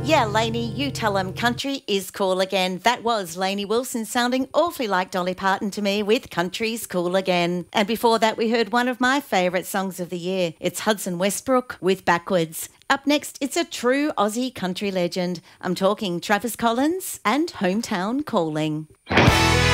Yeah, Lainey, you tell 'em country is cool again. That was Lainey Wilson sounding awfully like Dolly Parton to me with Country's Cool Again. And before that, we heard one of my favourite songs of the year. It's Hudson Westbrook with Backwards. Up next, it's a true Aussie country legend. I'm talking Travis Collins and Hometown Calling.